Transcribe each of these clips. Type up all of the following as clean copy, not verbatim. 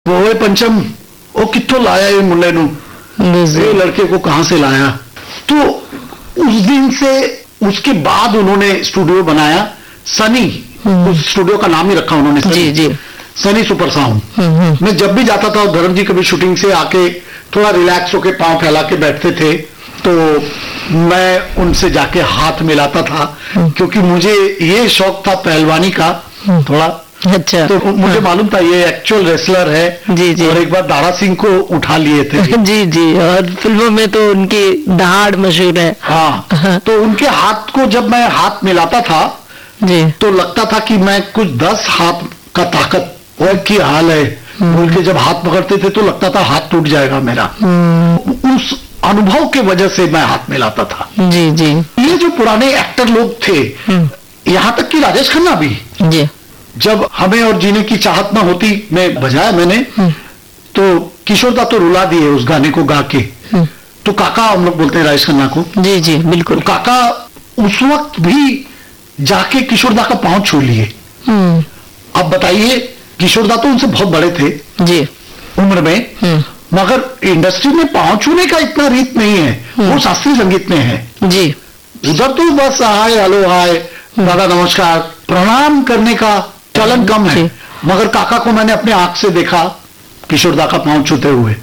वो पंचम वो कित्थों लाया ये मुंडे नू, ये लड़के को कहां से लाया। तो उस दिन से उसके बाद उन्होंने स्टूडियो बनाया सनी, उस स्टूडियो का नाम ही रखा उन्होंने सनी, जी। Sunny super sound. मैं जब भी जाता था धर्म जी कभी शूटिंग से आके थोड़ा रिलैक्स होके पांव फैला के बैठते थे तो मैं उनसे जाके हाथ मिलाता था, क्योंकि मुझे ये शौक था पहलवानी का थोड़ा। अच्छा। तो मुझे मालूम था ये एक्चुअल रेसलर है। जी जी। और एक बार दारा सिंह को उठा लिए थे। जी जी, और फिल्मों में तो उनकी दहाड़ मशहूर है। हाँ। तो उनके हाथ को जब मैं हाथ मिलाता था जी, तो लगता था कि मैं कुछ 10 हाथ का ताकत और की हाल है बोल के जब हाथ पकड़ते थे तो लगता था हाथ टूट जाएगा मेरा। उस अनुभव के वजह से मैं हाथ मिलाता था। जी जी। ये जो पुराने एक्टर लोग थे, यहाँ तक कि राजेश खन्ना भी, जी, जब हमें और जीने की चाहत ना होती मैं बजाया मैंने, तो किशोर दा तो रुला दिए उस गाने को गा के। तो काका हम लोग बोलते हैं राजेश खन्ना को। जी जी बिल्कुल। तो काका उस वक्त भी जाके किशोर दा का पांव छू लिए। अब बताइए, किशोर दा तो उनसे बहुत बड़े थे जी उम्र में, मगर इंडस्ट्री में पांव छूने का इतना रीत नहीं है, वो शास्त्रीय संगीत में है जी। उधर तो बस हाय हेलो हाय दादा नमस्कार प्रणाम करने का चलन कम है। मगर काका को मैंने अपने आंख से देखा किशोर दा का पांव छूते हुए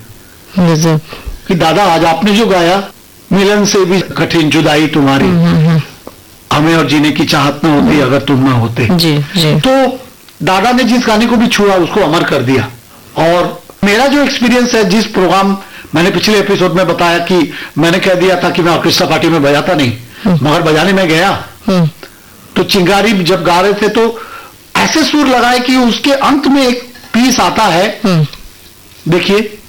कि दादा आज आपने जो गाया, मिलन से भी कठिन जुदाई तुम्हारी, हमें और जीने की चाहत ना होती अगर तुम ना होते। जी जी। तो दादा ने जिस गाने को भी छुआ उसको अमर कर दिया। और मेरा जो एक्सपीरियंस है, जिस प्रोग्राम मैंने पिछले एपिसोड में बताया कि मैंने कह दिया था कि मैं ऑर्केस्ट्रा पार्टी में बजाता नहीं, मगर बजाने में गया तो चिंगारी जब गा रहे थे तो ऐसे सुर लगाए कि उसके अंत में एक पीस आता है, देखिए